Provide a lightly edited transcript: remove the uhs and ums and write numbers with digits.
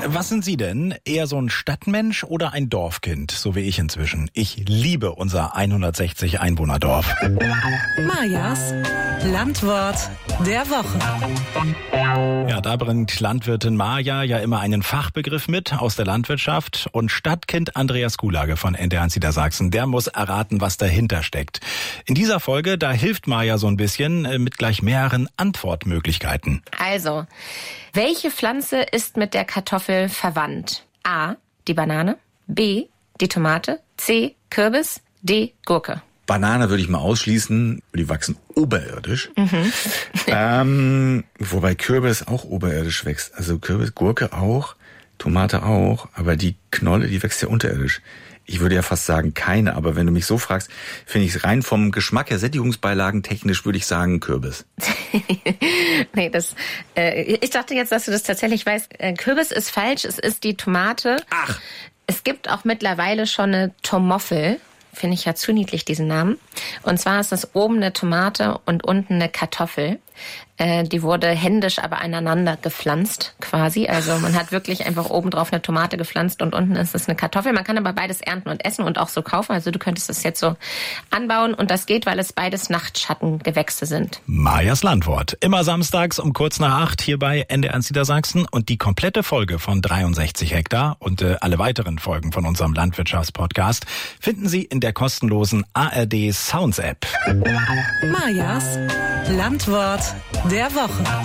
Was sind Sie denn? Eher so ein Stadtmensch oder ein Dorfkind, so wie ich inzwischen? Ich liebe unser 160 Einwohnerdorf. Majas Landwort der Woche. Ja, da bringt Landwirtin Maja ja immer einen Fachbegriff mit aus der Landwirtschaft. Und Stadtkind Andreas Gulage von NDR Niedersachsen, der muss erraten, was dahinter steckt. In dieser Folge, da hilft Maja so ein bisschen mit gleich mehreren Antwortmöglichkeiten. Also, welche Pflanze ist mit der Kartoffel verwandt? A, die Banane, B, die Tomate, C, Kürbis, D, Gurke. Banane würde ich mal ausschließen, die wachsen oberirdisch. Wobei Kürbis auch oberirdisch wächst. Also Kürbis, Gurke auch, Tomate auch, aber die Knolle, die wächst ja unterirdisch. Ich würde ja fast sagen keine, aber wenn du mich so fragst, finde ich es rein vom Geschmack her, Sättigungsbeilagen technisch, würde ich sagen Kürbis. Nee, ich dachte jetzt, dass du das tatsächlich weißt. Kürbis ist falsch, es ist die Tomate. Ach! Es gibt auch mittlerweile schon eine Tomoffel. Finde ich ja zu niedlich, diesen Namen. Und zwar ist das oben eine Tomate und unten eine Kartoffel. Die wurde händisch aber aneinander gepflanzt quasi. Also man hat wirklich einfach oben drauf eine Tomate gepflanzt und unten ist es eine Kartoffel. Man kann aber beides ernten und essen und auch so kaufen. Also du könntest es jetzt so anbauen und das geht, weil es beides Nachtschattengewächse sind. Majas Landwort. Immer samstags um kurz nach 8 hier bei NDR Niedersachsen. Und die komplette Folge von 63 Hektar und alle weiteren Folgen von unserem Landwirtschaftspodcast finden Sie in der kostenlosen ARD Sounds App. Majas Landwort der Woche.